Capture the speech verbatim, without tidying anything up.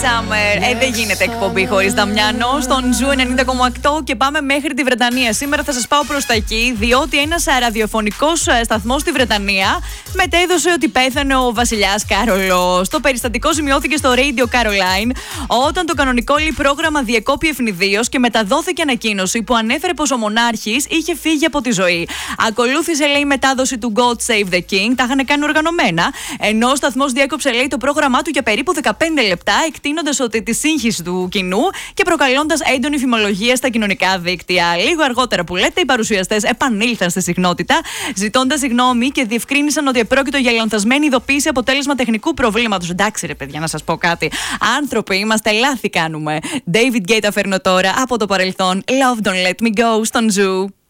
Summer. Ε, δεν γίνεται εκπομπή χωρίς Δαμιάνο. Στον Ζου ενενήντα κόμμα οκτώ και πάμε μέχρι τη Βρετανία. Σήμερα θα σας πάω προς τα εκεί, διότι ένας ραδιοφωνικός σταθμός στη Βρετανία μετέδωσε ότι πέθανε ο βασιλιάς Κάρολος. Το περιστατικό σημειώθηκε στο Radio Caroline όταν το κανονικό λέει πρόγραμμα διεκόπη ευνηδίως και μεταδόθηκε ανακοίνωση που ανέφερε πως ο μονάρχης είχε φύγει από τη ζωή. Ακολούθησε, λέει, η μετάδοση του God Save the King. Τα είχαν κάνει οργανωμένα. Ενώ ο σταθμός διέκοψε, λέει, το πρόγραμμά του για περίπου δεκαπέντε λεπτά, εκτείνοντας ότι τη σύγχυση του κοινού και προκαλώντας έντονη φημολογία στα κοινωνικά δίκτυα. Λίγο αργότερα, που λέτε, οι παρουσιαστές επανήλθαν στη συχνότητα, ζητώντας συγγνώμη και διευκρίνησαν ότι επρόκειτο για λανθασμένη ειδοποίηση αποτέλεσμα τεχνικού προβλήματος. Εντάξει, ρε παιδιά, να σας πω κάτι. Άνθρωποι είμαστε, λάθη κάνουμε. David Guetta φέρνω τώρα από το παρελθόν. Love Don't Let Me Go στον Ζου.